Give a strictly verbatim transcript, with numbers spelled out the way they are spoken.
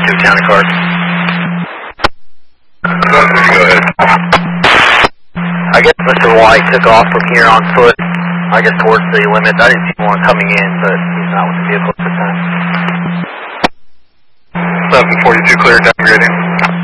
forty-two, county card. Go ahead. I guess Mister White took off from here on foot, I guess towards the limits. I didn't see one coming in, but he's not with the vehicle at the time. seven forty-two, clear, downgrading.